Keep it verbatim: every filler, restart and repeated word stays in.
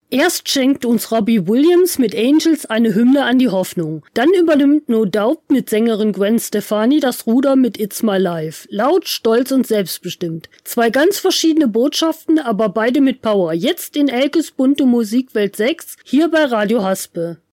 Erst schenkt uns Robbie Williams mit Angels eine Hymne an die Hoffnung. Dann übernimmt No Doubt mit Sängerin Gwen Stefani das Ruder mit It's My Life. Laut, stolz und selbstbestimmt. Zwei ganz verschiedene Botschaften, aber beide mit Power. Jetzt in Elkes bunte Musikwelt sechs, hier bei Radio Haspe.